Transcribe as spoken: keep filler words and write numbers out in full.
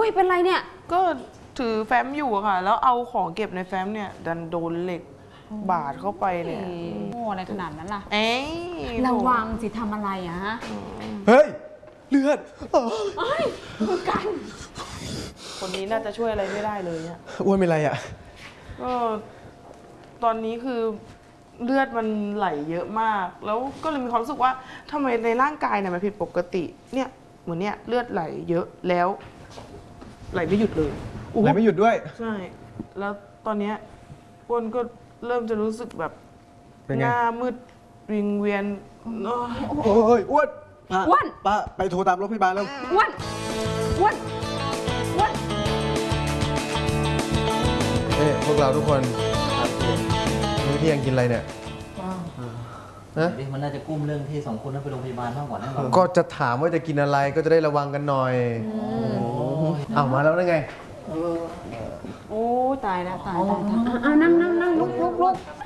ยเป็นไรเนี่ยก็ถือแฟ้มอยู่อะค่ะแล้วเอาของเก็บในแฟ้มเนี่ยดันโดนเหล็กบาดเข้าไปเนี่ยโอ้อะไรขนาดนั้นล่ะเอ้ยระวังสิทำอะไรอะฮะเฮ้ยเลือดเฮ้ยคือกันคนนี้น่าจะช่วยอะไรไม่ได้เลยเนี่ยอ้วนเป็นไรอ่ะก็ตอนนี้คือเลือดมันไหลเยอะมากแล้วก็เลยมีความรู้สึกว่าทำไมในร่างกายเนี่ยมันผิดปกติเนี่ยเหมือนเนี่ยเลือดไหลเยอะแล้วไหลไม่หยุดเลยไหลไม่หยุดด้วยใช่แล้วตอนเนี้ยอ้วนก็เริ่มจะรู้สึกแบบหน้ามืดวิงเวียนโอ้ยอ้วนอ้วนป้าไปโทรตามรถพยาบาลแล้วอ้วนอ้วนอ้วนเอ้พวกเราทุกคนมื้อเที่ยงกินอะไรเนี่ยฮะมันน่าจะกุ้มเรื่องที่สองคนนั้นไปโรงพยาบาลมากกว่านั่นหรอก็จะถามว่าจะกินอะไรก็จะได้ระวังกันหน่อยเอามาแล้วได้ไงโอ้ตายแล้วตายแล้วอ่านั่งนั่งนั่งลุกลุกลุก